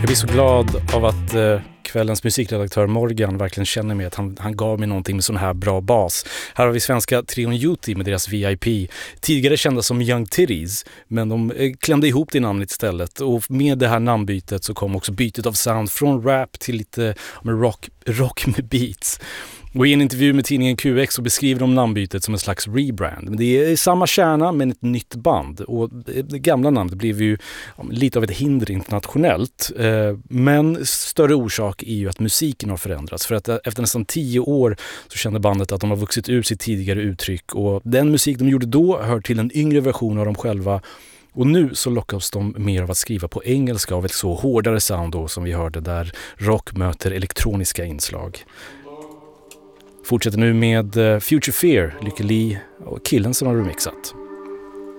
Jag blir så glad av att kvällens musikredaktör Morgan verkligen känner mig att han gav mig någonting med sån här bra bas. Här har vi svenska trion Yuti med deras VIP. Tidigare kända som Young Titties, men de klämde ihop det namnet istället. Och med det här namnbytet så kom också bytet av sound från rap till lite rock med beats. Och i en intervju med tidningen QX så beskriver de namnbytet som en slags rebrand. Men det är samma kärna men ett nytt band. Och det gamla namnet blev ju lite av ett hinder internationellt. Men större orsak är ju att musiken har förändrats. För att efter nästan 10 år så kände bandet att de har vuxit ur sitt tidigare uttryck. Och den musik de gjorde då hör till en yngre version av dem själva. Och nu så lockas de mer av att skriva på engelska av ett så hårdare sound då, som vi hörde där rock möter elektroniska inslag. Fortsätter nu med Future Fear, Lykke Li och killen som har remixat.